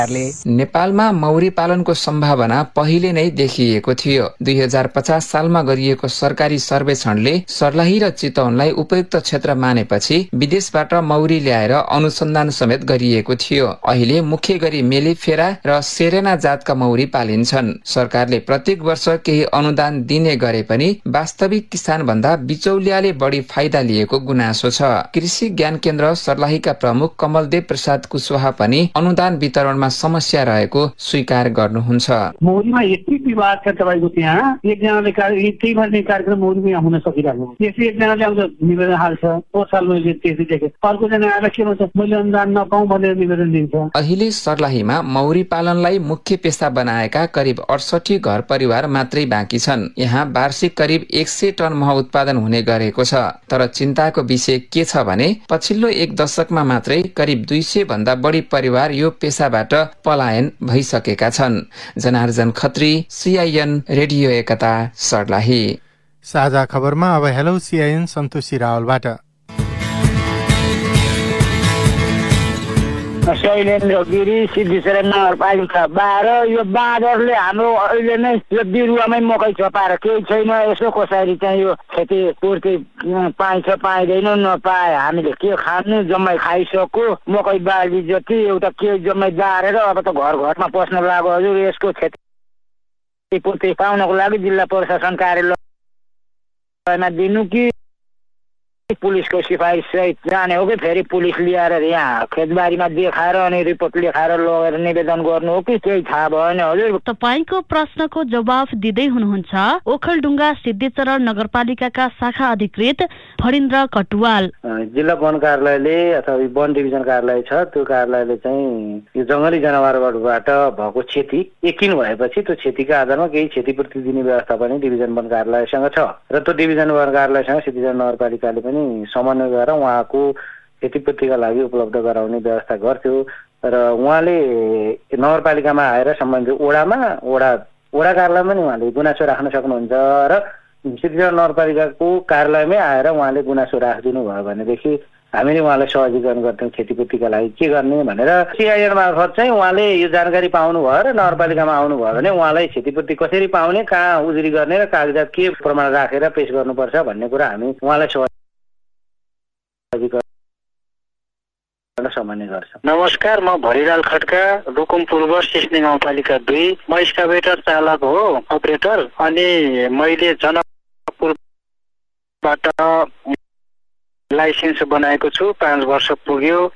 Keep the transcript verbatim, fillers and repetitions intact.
नेपालमा मौरी पालनको सम्भावना पहिले नै देखिएको थियो। दुई हजार पचास सालमा गरिएको सरकारी सर्वेक्षणले सर्लाही र चितवनलाई उपयुक्त क्षेत्र मानेपछि विदेशबाट मौरी ल्याएर अनुसन्धान समेत गरिएको थियो। अहिले मुख्य गरी मेलिफेरा र सेरेना जातका मौरी पालिन्छन्। सरकारले प्रत्येक वर्ष केही अनुदान दिने गरे पनि वास्तविक किसान भन्दा बिचौलियाले बढी फाइदा लिएको गुनासो छ। कृषि ज्ञान केन्द्र सर्लाहीका प्रमुख कमलदेव प्रसाद कुशवाहा पनि अनुदान वितरणमा समस्या रहेको स्वीकार गर्नुहुन्छ। मौरीमा यति विवाद छ तपाईको त्यहाँ एकजनाले त्यही भन्ने कार्यक्रम मौरीमा हुन सकिरहेको त्यसै एकजनाले आउँछ निवेदन हाल्छ पोहोर साल मैले त्यसै देखेँ अर्को जना आएर के भन्छ मैले अनुदान नपाऊँ भनेर निवेदन दिन्छ। अहिले सर्लाहीमा मौरी पालनलाई मुख्य पेशा बनाएका करिब अडसठी घर परिवार मात्रै बाँकी छन्। यहाँ वार्षिक करिब एक सय टन मह उत्पादन हुने गरेको छ। तर चिन्ताको विषय के छ भने पछिल्लो एक दशकमा मात्रै करिब दुई सय भन्दा बढी परिवार यो पेशाबाट पलायन भइसकेका छन्। जनार्जन खत्री, सीआईएन रेडियो एकता, सर्लाही। साझा खबरमा अब हेलो सीआईएन सन्तोषी रावलबाट। शैलेन्द्र गिरी, सिद्धिसरा नगरपालिका बाह्र। यो बाँदरले हाम्रो अहिले नै यो बिरुवामै मकै छपाएर केही छैन। यसो कसरी चाहिँ यो क्षतिपूर्ति पाइन्छ पाइँदैन नपाए हामीले के खानु जम्मै खाइसक्यो। मकै बाली जति एउटा के जम्मै बारेर अब त घर घरमा पस्न लाग्यो। हजुर यसको क्षतिपूर्ति पाउनको लागि जिल्ला प्रशासन कार्यालयमा दिनु कि पुलिसको सिफारिस सहित जाने हो कि फेरि पुलिस ल्याएर यहाँ खेतबारीमा देखाएर अनि रिपोर्ट लेखाएर लगेर निवेदन गर्नु हो कि केही थाहा भएन। हजुर तपाईको प्रश्नको जवाफ दिँदै हुनुहुन्छ ओखलढुङ्गा सिद्धिचरण नगरपालिकाका शाखा अधिकृत फणिन्द्र कटुवाल। जिल्ला वन कार्यालयले अथवा वन डिभिजन कार्यालय छ त्यो कार्यालयले चाहिँ यो जंगली जनावरबाट भएको क्षति यकिन भएपछि त्यो क्षतिका आधारमा केही क्षतिपूर्ति दिने व्यवस्था पनि डिभिजन वन कार्यालयसँग छ र त्यो डिभिजन वन कार्यालयसँग सिद्धिचरण नगरपालिकाले पनि समन्वय गरेर उहाँको क्षतिपूर्तिका लागि उपलब्ध गराउने व्यवस्था गर्थ्यो र उहाँले नगरपालिकामा आएर सम्बन्धित ओडामा ओडा ओडा कार्यालयमा नि उहाँले गुनासो राख्न सक्नुहुन्छ र सिद्धिचरण नगरपालिकाको कार्यालयमै आएर उहाँले गुनासो राखिदिनु भयो भनेदेखि हामीले उहाँलाई सहजीकरण गर्थ्यौँ क्षतिपूर्तिका लागि के गर्ने भनेर। सीआईएन मार्फत चाहिँ उहाँले यो जानकारी पाउनुभयो र नगरपालिकामा आउनुभयो भने उहाँलाई क्षतिपूर्ति कसरी पाउने, कहाँ उजुरी गर्ने र कागजात के प्रमाण राखेर पेश गर्नुपर्छ भन्ने कुरा हामी उहाँलाई सामान्य गर्छ। नमस्कार, म भरिलाल खड्का, रुकुम पूर्व सिस्ने गाउँपालिका दुई। म स्काभेटर चालक हो, अपरेटर। अनि मैले जनकपुरबाट लाइसेन्स बनाएको छु, पाँच वर्ष पुग्यो।